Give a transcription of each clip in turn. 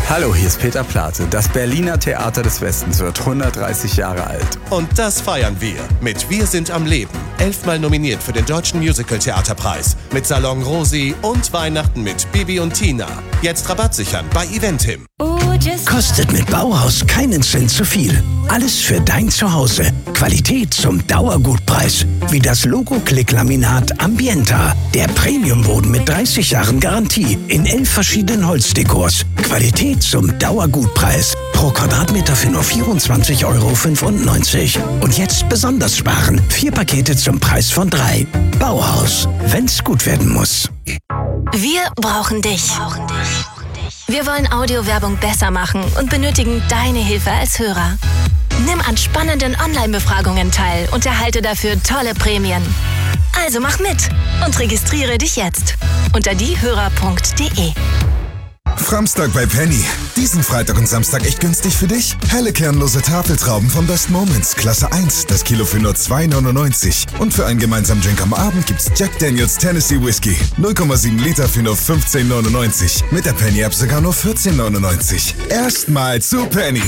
Hallo, hier ist Peter Plate. Das Berliner Theater des Westens wird 130 Jahre alt. Und das feiern wir mit Wir sind am Leben. 11-mal nominiert für den Deutschen Musical-Theaterpreis. Mit Salon Rosi und Weihnachten mit Bibi und Tina. Jetzt Rabatt sichern bei Eventim. Kostet mit Bauhaus keinen Cent zu viel. Alles für dein Zuhause. Qualität zum Dauergutpreis. Wie das Logo-Klick-Laminat Ambienta. Der Premiumboden mit 30 Jahren Garantie. In 11 verschiedenen Holzdekors. Qualität zum Dauergutpreis. Pro Quadratmeter für nur 24,95 €. Und jetzt besonders sparen. 4 Pakete zum Preis von 3. Bauhaus. Wenn's gut werden muss. Wir brauchen dich. Wir wollen Audiowerbung besser machen und benötigen deine Hilfe als Hörer. Nimm an spannenden Online-Befragungen teil und erhalte dafür tolle Prämien. Also mach mit und registriere dich jetzt unter diehörer.de. Framstag bei Penny. Diesen Freitag und Samstag echt günstig für dich? Helle kernlose Tafeltrauben von Best Moments, Klasse 1, das Kilo für nur 2,99 €. Und für einen gemeinsamen Drink am Abend gibt's Jack Daniels Tennessee Whiskey. 0,7 Liter für nur 15,99 €. Mit der Penny-App sogar nur 14,99 €. Erstmal zu Penny.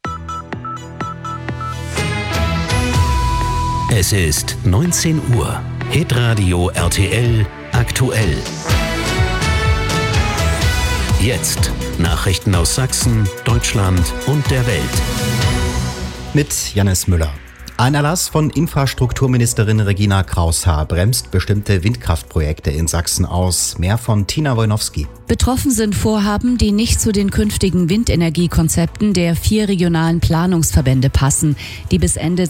Es ist 19 Uhr. Hitradio RTL aktuell. Jetzt Nachrichten aus Sachsen, Deutschland und der Welt. Mit Jannis Müller. Ein Erlass von Infrastrukturministerin Regina Kraus-Haar bremst bestimmte Windkraftprojekte in Sachsen aus. Mehr von Tina Wojnowski. Betroffen sind Vorhaben, die nicht zu den künftigen Windenergiekonzepten der 4 regionalen Planungsverbände passen, die bis Ende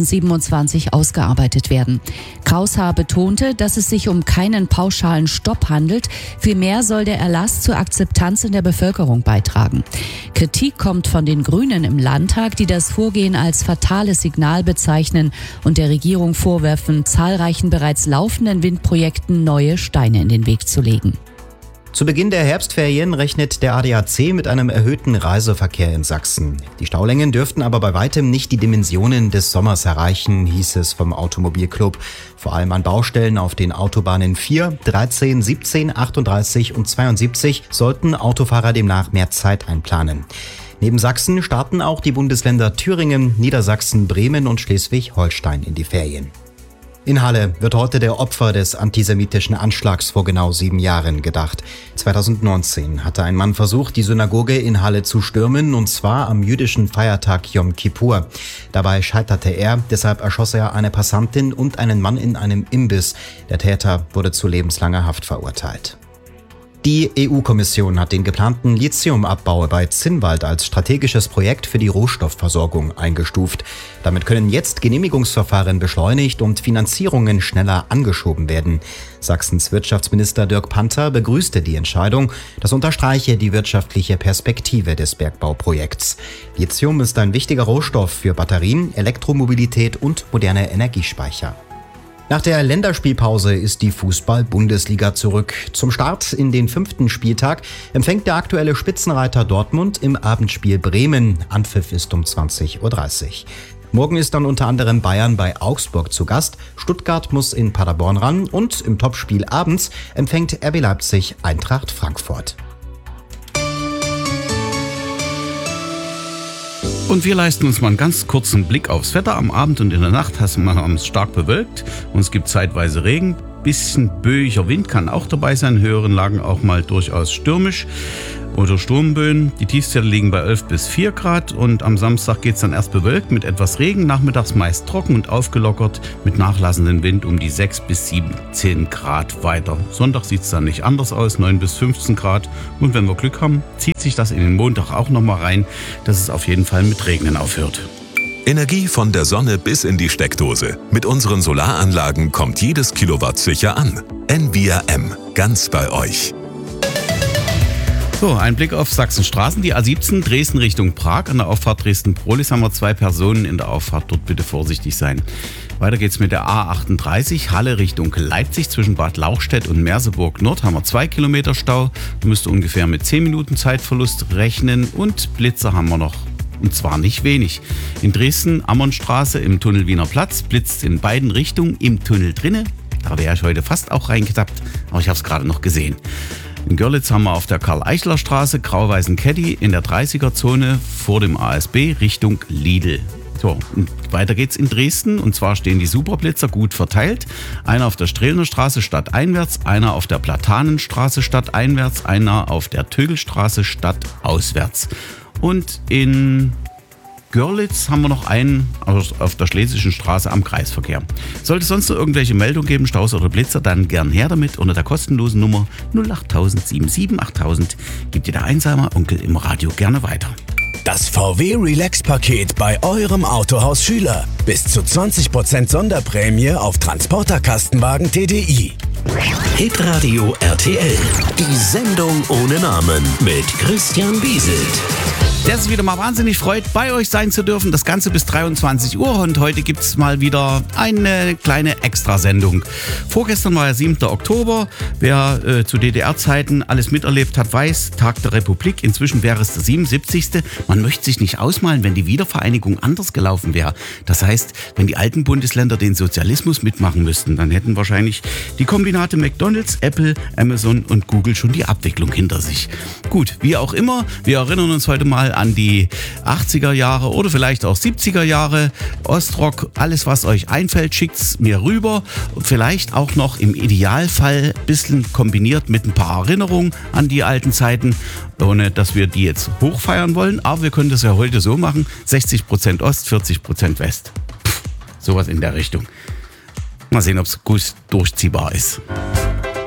2027 ausgearbeitet werden. Kraus-Haar betonte, dass es sich um keinen pauschalen Stopp handelt. Vielmehr soll der Erlass zur Akzeptanz in der Bevölkerung beitragen. Kritik kommt von den Grünen im Landtag, die das Vorgehen als fatales Signal bezeichnen und der Regierung vorwerfen, zahlreichen bereits laufenden Windprojekten neue Steine in den Weg zu legen. Zu Beginn der Herbstferien rechnet der ADAC mit einem erhöhten Reiseverkehr in Sachsen. Die Staulängen dürften aber bei weitem nicht die Dimensionen des Sommers erreichen, hieß es vom Automobilclub. Vor allem an Baustellen auf den Autobahnen 4, 13, 17, 38 und 72 sollten Autofahrer demnach mehr Zeit einplanen. Neben Sachsen starten auch die Bundesländer Thüringen, Niedersachsen, Bremen und Schleswig-Holstein in die Ferien. In Halle wird heute der Opfer des antisemitischen Anschlags vor genau 7 Jahren gedacht. 2019 hatte ein Mann versucht, die Synagoge in Halle zu stürmen, und zwar am jüdischen Feiertag Yom Kippur. Dabei scheiterte er, deshalb erschoss er eine Passantin und einen Mann in einem Imbiss. Der Täter wurde zu lebenslanger Haft verurteilt. Die EU-Kommission hat den geplanten Lithiumabbau bei Zinnwald als strategisches Projekt für die Rohstoffversorgung eingestuft. Damit können jetzt Genehmigungsverfahren beschleunigt und Finanzierungen schneller angeschoben werden. Sachsens Wirtschaftsminister Dirk Panther begrüßte die Entscheidung. Das unterstreiche die wirtschaftliche Perspektive des Bergbauprojekts. Lithium ist ein wichtiger Rohstoff für Batterien, Elektromobilität und moderne Energiespeicher. Nach der Länderspielpause ist die Fußball-Bundesliga zurück. Zum Start in den 5. Spieltag empfängt der aktuelle Spitzenreiter Dortmund im Abendspiel Bremen. Anpfiff ist um 20:30 Uhr. Morgen ist dann unter anderem Bayern bei Augsburg zu Gast. Stuttgart muss in Paderborn ran und im Topspiel abends empfängt RB Leipzig Eintracht Frankfurt. Und wir leisten uns mal einen ganz kurzen Blick aufs Wetter. Am Abend und in der Nacht haben wir es stark bewölkt und es gibt zeitweise Regen. Bisschen böiger Wind kann auch dabei sein, in höheren Lagen auch mal durchaus stürmisch oder Sturmböen. Die Tiefstwerte liegen bei 11 bis 4 Grad und am Samstag geht es dann erst bewölkt mit etwas Regen, nachmittags meist trocken und aufgelockert mit nachlassendem Wind um die 6 bis 17 Grad weiter. Sonntag sieht es dann nicht anders aus, 9 bis 15 Grad und wenn wir Glück haben, zieht sich das in den Montag auch nochmal rein, dass es auf jeden Fall mit Regnen aufhört. Energie von der Sonne bis in die Steckdose. Mit unseren Solaranlagen kommt jedes Kilowatt sicher an. NVRM, ganz bei euch. So, ein Blick auf Sachsenstraßen. Die A17 Dresden Richtung Prag. An der Auffahrt Dresden-Prolis haben wir 2 Personen in der Auffahrt. Dort bitte vorsichtig sein. Weiter geht's mit der A38 Halle Richtung Leipzig. Zwischen Bad Lauchstädt und Merseburg Nord haben wir 2 Kilometer Stau. Da müsst ihr ungefähr mit 10 Minuten Zeitverlust rechnen. Und Blitzer haben wir noch. Und zwar nicht wenig. In Dresden, Ammernstraße im Tunnel Wiener Platz, blitzt in beiden Richtungen im Tunnel drinne. Da wäre ich heute fast auch reingetappt, aber ich habe es gerade noch gesehen. In Görlitz haben wir auf der Karl-Eichler-Straße grau-weißen Caddy in der 30er-Zone vor dem ASB Richtung Lidl. So, und weiter geht's in Dresden, und zwar stehen die Superblitzer gut verteilt. Einer auf der Strehlner Straße stadteinwärts, einer auf der Platanenstraße stadteinwärts, einer auf der Tögelstraße stadtauswärts. Und in Görlitz haben wir noch einen auf der Schlesischen Straße am Kreisverkehr. Sollte es sonst noch irgendwelche Meldungen geben, Staus oder Blitzer, dann gern her damit unter der kostenlosen Nummer 08000 77 8000. Gibt dir der einsame Onkel im Radio gerne weiter. Das VW Relax-Paket bei eurem Autohaus Schüler. Bis zu 20% Sonderprämie auf Transporterkastenwagen TDI. Hitradio RTL. Die Sendung ohne Namen mit Christian Wieselt. Der sich wieder mal wahnsinnig freut, bei euch sein zu dürfen. Das Ganze bis 23 Uhr, und heute gibt es mal wieder eine kleine Extrasendung. Vorgestern war ja 7. Oktober. Wer zu DDR-Zeiten alles miterlebt hat, weiß, Tag der Republik. Inzwischen wäre es der 77. Man möchte sich nicht ausmalen, wenn die Wiedervereinigung anders gelaufen wäre. Das heißt, wenn die alten Bundesländer den Sozialismus mitmachen müssten, dann hätten wahrscheinlich die Kombinate McDonald's, Apple, Amazon und Google schon die Abwicklung hinter sich. Gut, wie auch immer, wir erinnern uns heute mal an die 80er Jahre oder vielleicht auch 70er Jahre. Ostrock, alles was euch einfällt, schickt's mir rüber. Vielleicht auch noch im Idealfall ein bisschen kombiniert mit ein paar Erinnerungen an die alten Zeiten, ohne dass wir die jetzt hochfeiern wollen. Aber wir können das ja heute so machen, 60% Ost, 40% West. Sowas in der Richtung. Mal sehen, ob es gut durchziehbar ist.